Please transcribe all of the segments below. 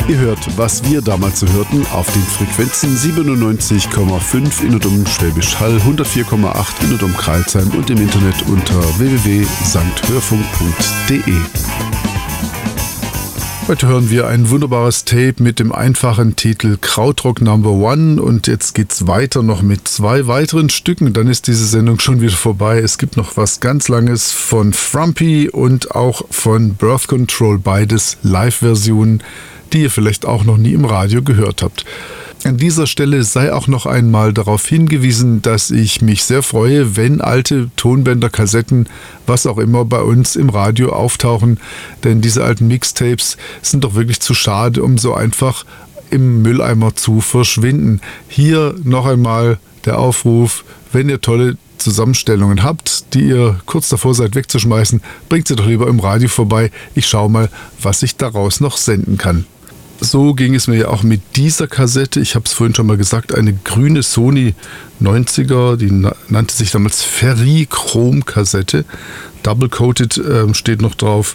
Ihr hört, was wir damals so hörten, auf den Frequenzen 97,5 in und um Schwäbisch Hall, 104,8 in und um Crailsheim und im Internet unter www.sankhörfunk.de. Heute hören wir ein wunderbares Tape mit dem einfachen Titel Krautrock Number One und jetzt geht's weiter noch mit 2 weiteren Stücken, dann ist diese Sendung schon wieder vorbei. Es gibt noch was ganz Langes von Frumpy und auch von Birth Control, beides Live-Versionen, die ihr vielleicht auch noch nie im Radio gehört habt. An dieser Stelle sei auch noch einmal darauf hingewiesen, dass ich mich sehr freue, wenn alte Tonbänder, Kassetten, was auch immer bei uns im Radio auftauchen, denn diese alten Mixtapes sind doch wirklich zu schade, um so einfach im Mülleimer zu verschwinden. Hier noch einmal der Aufruf, wenn ihr tolle Zusammenstellungen habt, die ihr kurz davor seid wegzuschmeißen, bringt sie doch lieber im Radio vorbei. Ich schaue mal, was ich daraus noch senden kann. So ging es mir ja auch mit dieser Kassette. Ich habe es vorhin schon mal gesagt, eine grüne Sony 90er, die nannte sich damals Ferrichrom-Kassette. Double-coated steht noch drauf.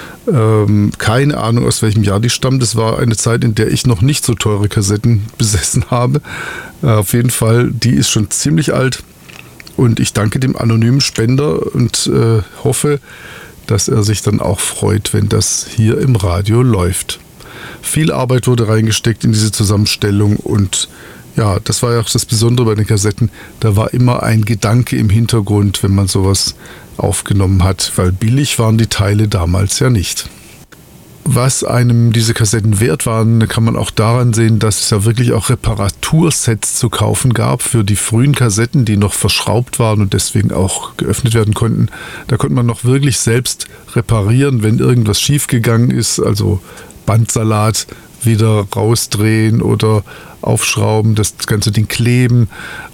Keine Ahnung, aus welchem Jahr die stammt. Das war eine Zeit, in der ich noch nicht so teure Kassetten besessen habe. Auf jeden Fall, die ist schon ziemlich alt. Und ich danke dem anonymen Spender und hoffe, dass er sich dann auch freut, wenn das hier im Radio läuft. Viel Arbeit wurde reingesteckt in diese Zusammenstellung und ja, das war ja auch das Besondere bei den Kassetten. Da war immer ein Gedanke im Hintergrund, wenn man sowas aufgenommen hat, weil billig waren die Teile damals ja nicht. Was einem diese Kassetten wert waren, kann man auch daran sehen, dass es ja wirklich auch Reparatursets zu kaufen gab für die frühen Kassetten, die noch verschraubt waren und deswegen auch geöffnet werden konnten. Da konnte man noch wirklich selbst reparieren, wenn irgendwas schiefgegangen ist, also Bandsalat wieder rausdrehen oder aufschrauben, das ganze Ding kleben.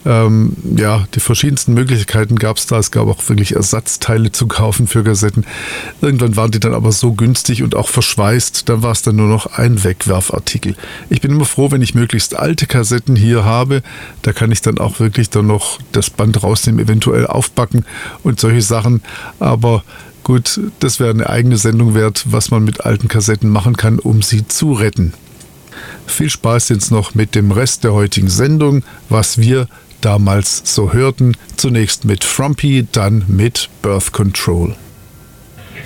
Die verschiedensten Möglichkeiten gab es da. Es gab auch wirklich Ersatzteile zu kaufen für Kassetten. Irgendwann waren die dann aber so günstig und auch verschweißt, dann war es dann nur noch ein Wegwerfartikel. Ich bin immer froh, wenn ich möglichst alte Kassetten hier habe. Da kann ich dann auch wirklich dann noch das Band rausnehmen, eventuell aufbacken und solche Sachen. Aber gut, das wäre eine eigene Sendung wert, was man mit alten Kassetten machen kann, um sie zu retten. Viel Spaß jetzt noch mit dem Rest der heutigen Sendung, was wir damals so hörten. Zunächst mit Frumpy, dann mit Birth Control.